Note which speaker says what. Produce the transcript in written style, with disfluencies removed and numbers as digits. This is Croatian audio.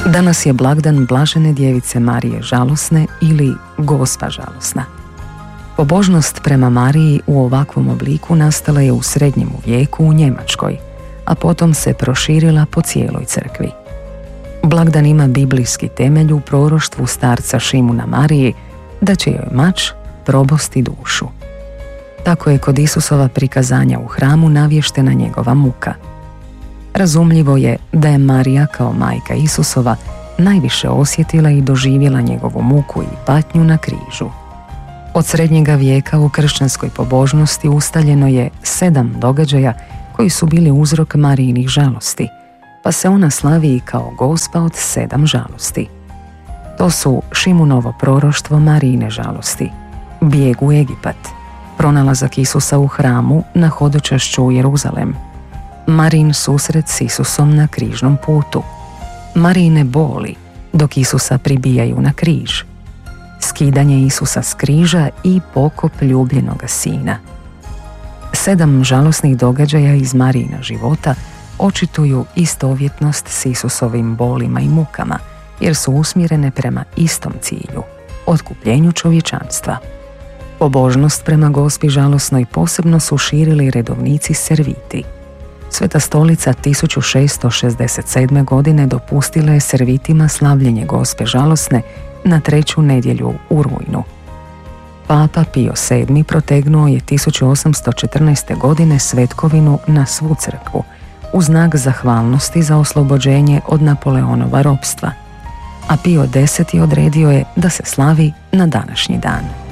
Speaker 1: Danas je blagdan Blažene djevice Marije Žalosne ili Gospa Žalosna. Pobožnost prema Mariji u ovakvom obliku nastala je u srednjem vijeku u Njemačkoj, a potom se proširila po cijeloj crkvi. Blagdan ima biblijski temelj u proroštvu starca Šimuna Mariji da će joj mač probosti dušu. Tako je kod Isusova prikazanja u hramu navještena njegova muka. Razumljivo je da je Marija kao majka Isusova najviše osjetila i doživjela njegovu muku i patnju na križu. Od srednjega vijeka u kršćanskoj pobožnosti ustaljeno je 7 događaja koji su bili uzrok Marijinih žalosti, pa se ona slavi i kao Gospa od 7 žalosti. To su Šimunovo proroštvo Marijine žalosti, bijeg u Egipat, pronalazak Isusa u hramu na hodočašću u Jeruzalem, Marijin susret s Isusom na križnom putu, Marijine boli dok Isusa pribijaju na križ, skidanje Isusa s križa i pokop ljubljenoga sina. 7 žalosnih događaja iz Marijina života očituju istovjetnost s Isusovim bolima i mukama, jer su usmjerene prema istom cilju, otkupljenju čovječanstva. Pobožnost prema Gospi žalosnoj posebno su širili redovnici serviti. Sveta stolica 1667. godine dopustila je servitima slavljenje Gospe žalosne na 3. nedjelju u rujnu. Papa Pio VII protegnuo je 1814. godine svetkovinu na svu crkvu u znak zahvalnosti za oslobođenje od Napoleonova ropstva, a Pio X odredio je da se slavi na današnji dan.